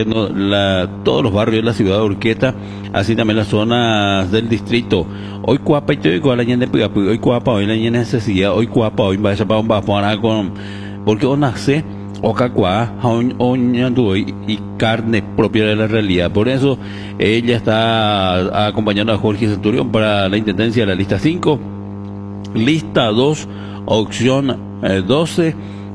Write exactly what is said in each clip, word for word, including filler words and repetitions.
No, la, todos los barrios de la ciudad de Urqueta, así también las zonas del distrito. Hoy cuapa y todo, hoy hoy cuapa, hoy la necesidad, hoy cuapa, hoy vaya para un vapor con, porque o nace o cacua, y carne propia de la realidad. Por eso ella está acompañando a Jorge Centurión para la intendencia de la lista cinco, lista dos, opción eh, doce.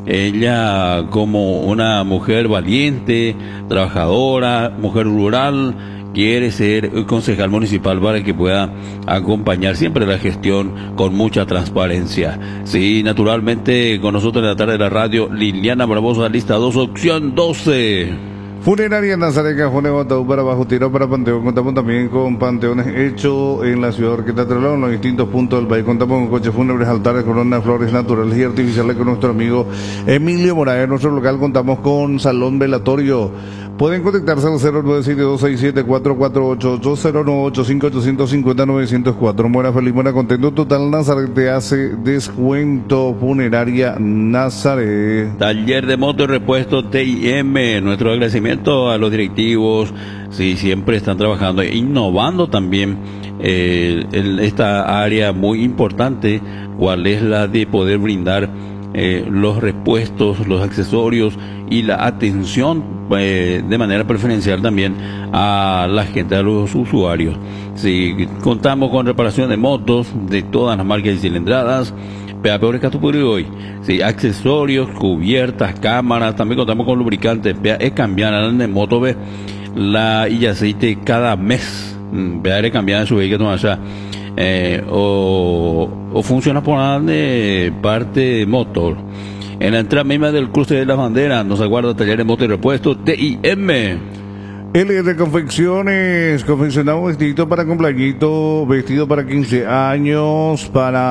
Ella como una mujer valiente, trabajadora, mujer rural, quiere ser concejal municipal para que pueda acompañar siempre la gestión con mucha transparencia. Sí, naturalmente con nosotros en la tarde de la radio, Liliana Barbosa, lista dos, opción doce. Funeraria Nazaret Cajón Guataú para Bajo Tiro para Panteón. Contamos también con panteones hechos en la ciudad de Urqueta, en los distintos puntos del país. Contamos con coches fúnebres, altares, coronas, flores naturales y artificiales con nuestro amigo Emilio Moraes. En nuestro local contamos con salón velatorio. Pueden contactarse al cero nueve siete dos seis siete cuatro cuatro ocho ocho, cero nueve ocho cinco ocho cinco cero nueve cero cuatro. Muera feliz, muera contento. Total Nazaret te hace descuento. Funeraria Nazaret. Taller de moto y repuesto T I M. Nuestro agradecimiento a los directivos. Sí, siempre están trabajando, innovando también eh, en esta área muy importante, cuál es la de poder brindar Eh, los repuestos, los accesorios y la atención eh, de manera preferencial también a la gente, a los usuarios. Si contamos con reparación de motos de todas las marcas y cilindradas, peores que hoy, sí, accesorios, cubiertas, cámaras, también contamos con lubricantes, es cambiar de moto, ve, la y aceite cada mes, ve, cambiar en su vehículo allá. Eh, o, o funciona por de parte motor. En la entrada misma del cruce de las banderas nos aguarda taller de moto y repuesto T I M. L R Confecciones, confeccionamos vestido para cumpleañito, vestido para quince años,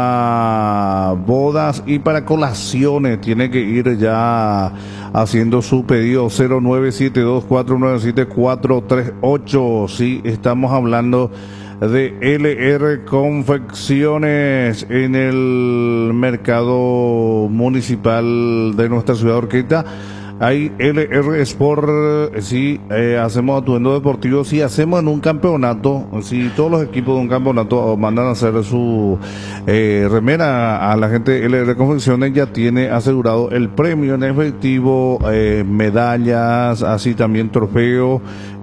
para bodas y para colaciones. Tiene que ir ya haciendo su pedido. Cero nueve siete dos cuatro nueve siete cuatro tres ocho. Sí, estamos hablando de L R Confecciones en el mercado municipal de nuestra ciudad de Urqueta. Hay L R Sport, si eh, hacemos atuendo deportivo, si hacemos en un campeonato, si todos los equipos de un campeonato mandan a hacer su eh, remera a la gente de L R Confecciones, ya tiene asegurado el premio en efectivo, eh, medallas, así también trofeo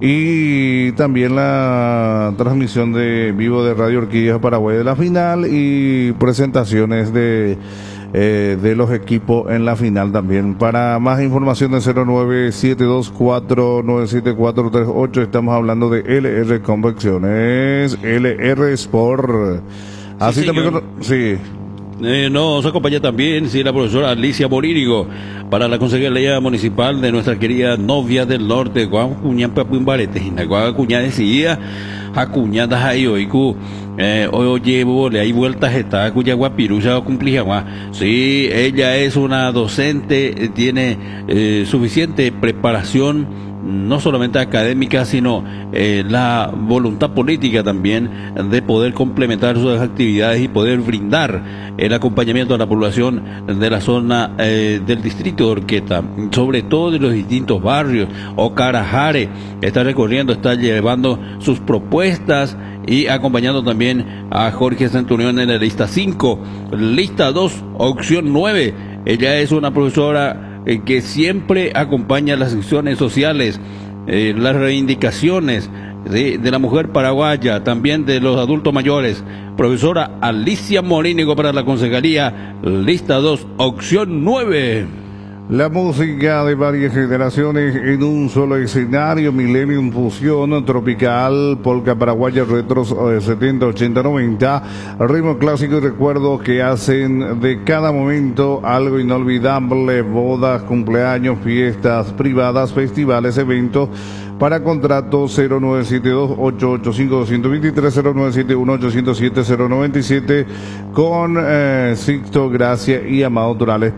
y también la transmisión de vivo de Radio Orquídea Paraguay de la final y presentaciones de Eh, de los equipos en la final también. Para más información de cero nueve siete dos cuatro nueve siete cuatro tres ocho, estamos hablando de L R Confecciones, L R Sport. Así sí, también con, sí. Eh, nos acompaña también sí, la profesora Alicia Morínigo para la consejería municipal de nuestra querida novia del norte, Juan Cuñán Papuimbarete, Juan Cuñán decía acuñadas ahí hoy cu eh, hoy llevo le hay vueltas está cuya guapirucha cumplía. Sí, ella es una docente, tiene eh, suficiente preparación, no solamente académica, sino eh, la voluntad política también de poder complementar sus actividades y poder brindar el acompañamiento a la población de la zona eh, del distrito de Urqueta, sobre todo de los distintos barrios. Ocarajare está recorriendo, está llevando sus propuestas y acompañando también a Jorge Centurión en la lista cinco, lista dos, opción nueve. Ella es una profesora Eh, que siempre acompaña las acciones sociales, eh, las reivindicaciones de, de la mujer paraguaya, también de los adultos mayores. Profesora Alicia Morínigo para la concejalía, lista dos, opción nueve. La música de varias generaciones en un solo escenario, Millennium Fusión, Tropical, Polka Paraguaya, Retros eh, setenta, ochenta, noventa, ritmo clásico y recuerdos que hacen de cada momento algo inolvidable, bodas, cumpleaños, fiestas privadas, festivales, eventos. Para contrato cero nueve siete dos ocho ocho cinco dos dos tres, cero nueve siete uno ocho cero siete cero nueve siete con eh, Sixto, Gracia y Amado Turales.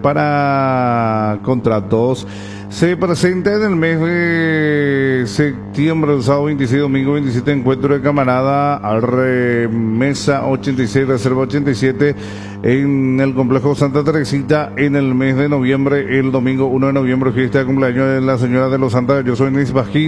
Para contratos se presenta en el mes de septiembre, el sábado veintiséis, domingo veintisiete, encuentro de camarada, remesa ochenta y seis, reserva ochenta y siete en el complejo Santa Teresita. En el mes de noviembre, el domingo uno de noviembre, fiesta de cumpleaños de la señora de los Santos. Yo soy Nis Bajín.